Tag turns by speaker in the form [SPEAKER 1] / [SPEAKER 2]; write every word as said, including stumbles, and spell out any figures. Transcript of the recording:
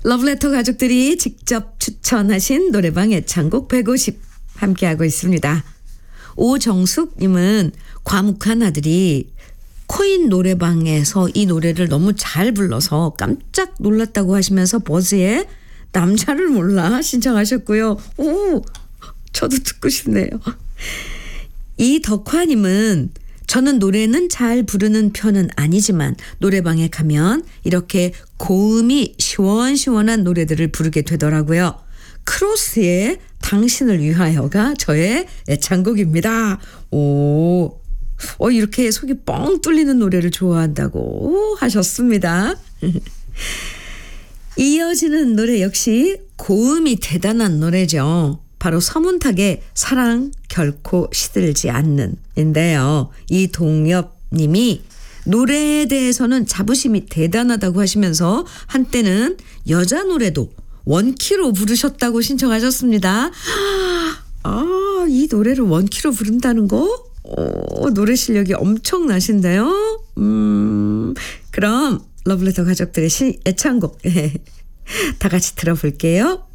[SPEAKER 1] 러브레터 가족들이 직접 추천하신 노래방 애창곡 백오십 함께하고 있습니다. 오정숙님은 과묵한 아들이 코인 노래방에서 이 노래를 너무 잘 불러서 깜짝 놀랐다고 하시면서 버즈에 남자를 몰라 신청하셨고요. 오, 저도 듣고 싶네요. 이덕화님은 저는 노래는 잘 부르는 편은 아니지만 노래방에 가면 이렇게 고음이 시원시원한 노래들을 부르게 되더라고요. 크로스의 당신을 위하여가 저의 애창곡입니다. 오, 어, 이렇게 속이 뻥 뚫리는 노래를 좋아한다고 하셨습니다. 이어지는 노래 역시 고음이 대단한 노래죠. 바로 서문탁의 사랑 결코 시들지 않는 인데요. 이동엽 님이 노래에 대해서는 자부심이 대단하다고 하시면서 한때는 여자 노래도 원키로 부르셨다고 신청하셨습니다. 아, 이 노래를 원키로 부른다는 거? 오, 노래 실력이 엄청나신데요. 음, 그럼 러브레터 가족들의 시, 애창곡 다 같이 들어볼게요.